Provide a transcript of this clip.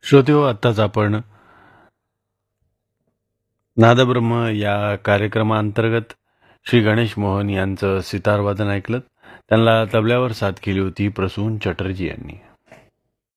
श्रोतेहो, आत्ताच आपण नादब्रह्म या कार्यक्रमाअंतर्गत श्री गणेश मोहन यांचं सितार वादन ऐकलं. त्यांना तबल्यावर साथ केली होती प्रसून चटर्जी यांनी.